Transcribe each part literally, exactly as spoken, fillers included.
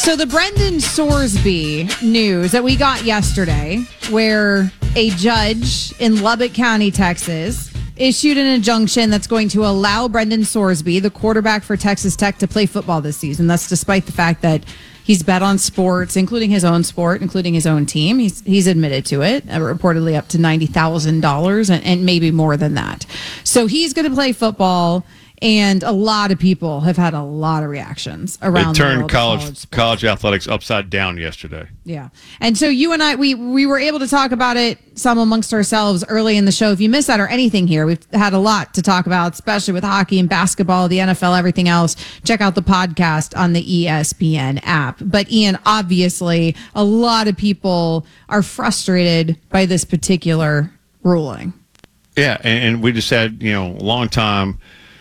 So the Brendan Sorsby news that we got yesterday, where a judge in Lubbock County, Texas, issued an injunction that's going to allow Brendan Sorsby, the quarterback for Texas Tech, to play football this season. That's despite the fact that he's bet on sports, including his own sport, including his own team. He's he's admitted to it, uh, reportedly up to ninety thousand dollars and, and maybe more than that. So he's going to play football. And a lot of people have had a lot of reactions around it turned the world college of college, college athletics upside down yesterday. Yeah. And so you and I, we, we were able to talk about it some amongst ourselves early in the show. If you missed that or anything here, we've had a lot to talk about, especially with hockey and basketball, the N F L, everything else. Check out the podcast on the E S P N app. But Ian, obviously, a lot of people are frustrated by this particular ruling. Yeah. And, and we just had, you know, a long time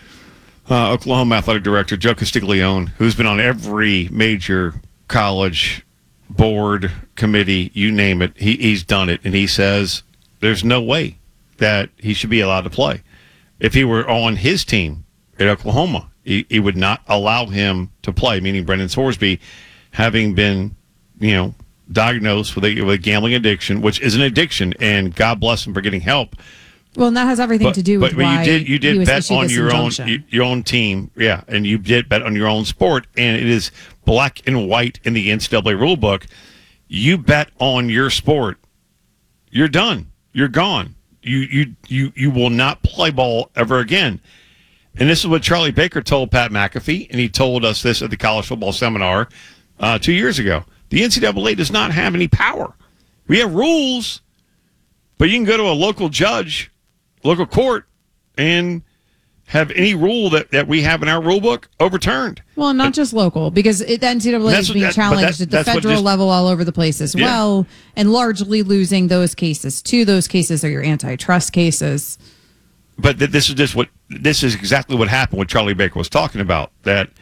Uh, Oklahoma athletic director Joe Castiglione, who's been on every major college board, committee, you name it, he, he's done it. And he says there's no way that he should be allowed to play. If he were on his team at Oklahoma, he, he would not allow him to play, meaning Brendan Sorsby, having been, you know, diagnosed with a, with a gambling addiction, which is an addiction, and God bless him for getting help. Well, and that has everything but, to do with but, why but you did you did bet on your injunction. own your own team, yeah, and you did bet on your own sport, and it is black and white in the N C double A rule book. You bet on your sport, you're done, you're gone. You you you you will not play ball ever again. And this is what Charlie Baker told Pat McAfee, and he told us this at the college football seminar uh, two years ago. The N C double A does not have any power. We have rules, but you can go to a local judge, local court, and have any rule that, that we have in our rule book overturned. Well, not just local, because it, the N C double A is being that, challenged that, at the federal just, level all over the place as yeah. well, and largely losing those cases too. Those cases are your antitrust cases. But th- this is just what this is exactly what happened. What Charlie Baker was talking about, that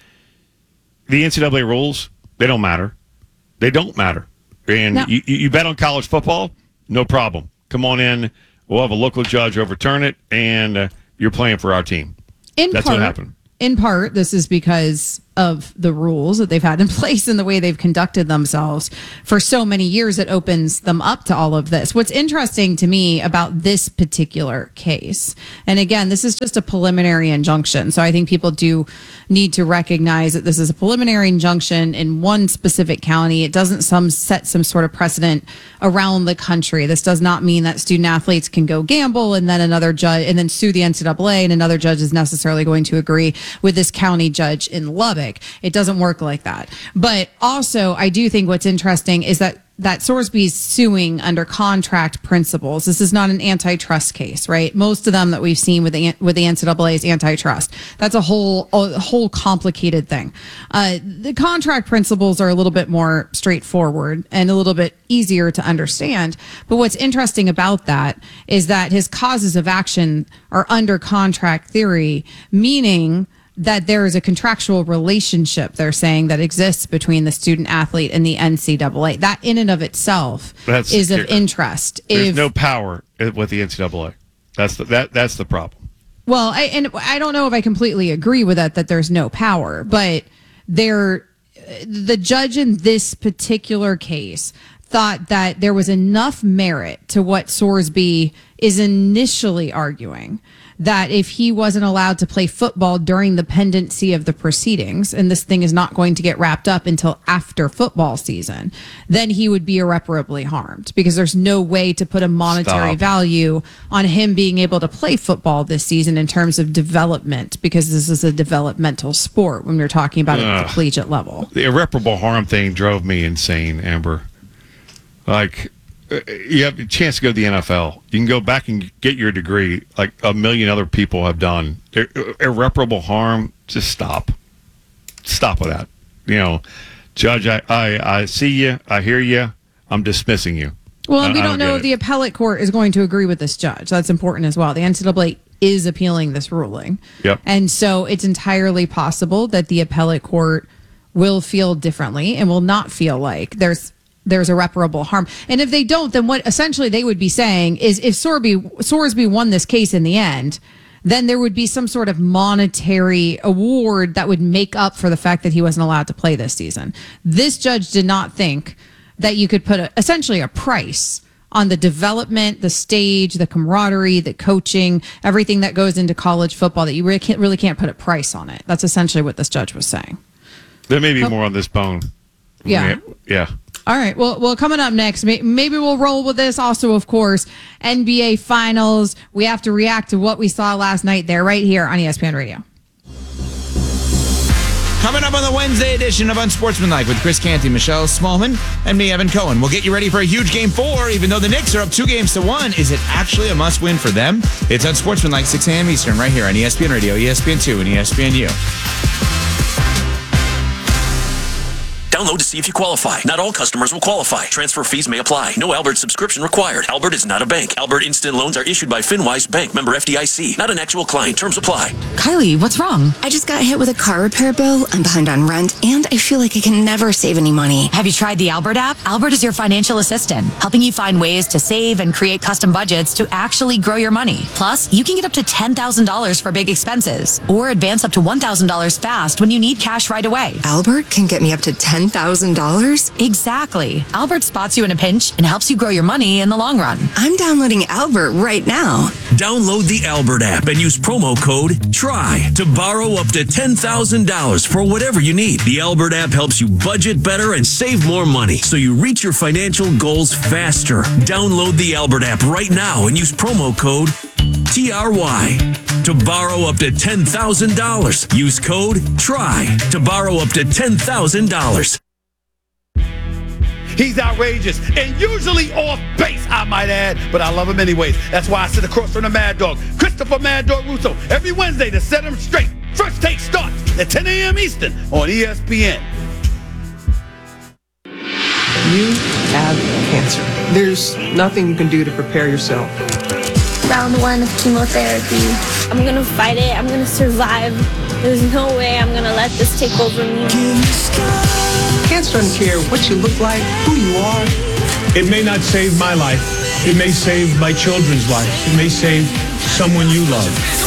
the N C double A rules, they don't matter. They don't matter. And now, you, you bet on college football, no problem. Come on in. We'll have a local judge overturn it, and uh, you're playing for our team. In That's part, what happened. In part, this is because of the rules that they've had in place and the way they've conducted themselves for so many years. It opens them up to all of this. What's interesting to me about this particular case, and again, this is just a preliminary injunction, so I think people do need to recognize that this is a preliminary injunction in one specific county. It doesn't some set some sort of precedent around the country. This does not mean that student athletes can go gamble and then another judge and then sue the N C double A and another judge is necessarily going to agree with this county judge in Lubbock. It doesn't work like that. But also, I do think what's interesting is that that Sorsby's suing under contract principles. This is not an antitrust case, right? Most of them that we've seen with the with the N C double A is antitrust. That's a whole a whole complicated thing. Uh, the contract principles are a little bit more straightforward and a little bit easier to understand. But what's interesting about that is that his causes of action are under contract theory, meaning that there is a contractual relationship, they're saying, that exists between the student athlete and the N C double A. That in and of itself that's is of interest. There's if, no power with the N C double A. That's the, that, that's the problem. Well, I, and I don't know if I completely agree with that, that there's no power, but there, the judge in this particular case thought that there was enough merit to what Sorsby is initially arguing, that if he wasn't allowed to play football during the pendency of the proceedings, and this thing is not going to get wrapped up until after football season, then he would be irreparably harmed, because there's no way to put a monetary Stop. value on him being able to play football this season in terms of development, because this is a developmental sport when we're talking about it at the collegiate level. The irreparable harm thing drove me insane, Amber. Like, you have a chance to go to the N F L. You can go back and get your degree like a million other people have done. Ir- irreparable harm, just stop. Stop with that. You know, Judge, I, I, I see you. I hear you. I'm dismissing you. Well, and I, we I don't, don't know get if it. the appellate court is going to agree with this judge. That's important as well. The N C double A is appealing this ruling. Yep. And so it's entirely possible that the appellate court will feel differently and will not feel like there's there's irreparable harm. And if they don't, then what essentially they would be saying is if Sorsby, Sorsby won this case in the end, then there would be some sort of monetary award that would make up for the fact that he wasn't allowed to play this season. This judge did not think that you could put a, essentially a price on the development, the stage, the camaraderie, the coaching, everything that goes into college football, that you really can't, really can't put a price on it. That's essentially what this judge was saying. There may be oh. more on this bone. Yeah. Yeah. All right. Well, well, coming up next, maybe we'll roll with this. Also, of course, N B A Finals. We have to react to what we saw last night there, right here on E S P N Radio. Coming up on the Wednesday edition of Unsportsmanlike with Chris Canty, Michelle Smallman, and me, Evan Cohen. We'll get you ready for a huge game four, even though the Knicks are up two games to one. Is it actually a must-win for them? It's Unsportsmanlike, six a.m. Eastern, right here on E S P N Radio, E S P N two, and E S P N U. Download to see if you qualify. Not all customers will qualify. Transfer fees may apply. No Albert subscription required. Albert is not a bank. Albert Instant Loans are issued by FinWise Bank, member F D I C. Not an actual client. Terms apply. Kylie, what's wrong? I just got hit with a car repair bill. I'm behind on rent, and I feel like I can never save any money. Have you tried the Albert app? Albert is your financial assistant, helping you find ways to save and create custom budgets to actually grow your money. Plus, you can get up to ten thousand dollars for big expenses, or advance up to one thousand dollars fast when you need cash right away. Albert can get me up to ten thousand dollars? Exactly. Albert spots you in a pinch and helps you grow your money in the long run. I'm downloading Albert right now. Download the Albert app and use promo code TRY to borrow up to ten thousand dollars for whatever you need. The Albert app helps you budget better and save more money so you reach your financial goals faster. Download the Albert app right now and use promo code T R Y to borrow up to ten thousand dollars. Use code TRY to borrow up to ten thousand dollars. He's outrageous and usually off base, I might add, but I love him anyways. That's why I sit across from the Mad Dog, Christopher Mad Dog Russo, every Wednesday to set him straight. First Take starts at ten a.m. Eastern on E S P N. You have cancer. There's nothing you can do to prepare yourself. Round one of chemotherapy. I'm gonna fight it. I'm gonna survive. There's no way I'm gonna let this take over me. Cancer doesn't care what you look like, who you are. It may not save my life. It may save my children's lives. It may save someone you love.